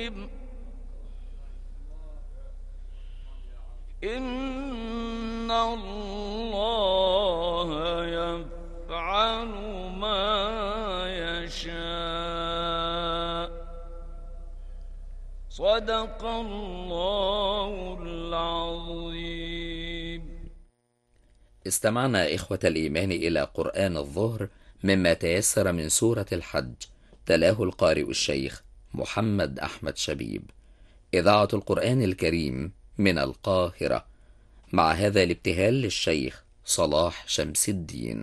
إن الله يفعل ما يشاء. صدق الله العظيم. استمعنا إخوة الإيمان إلى قرآن الظهر مما تيسر من سورة الحج، تلاه القارئ الشيخ محمد أحمد شبيب، إذاعة القرآن الكريم من القاهرة، مع هذا الابتهال للشيخ صلاح شمس الدين.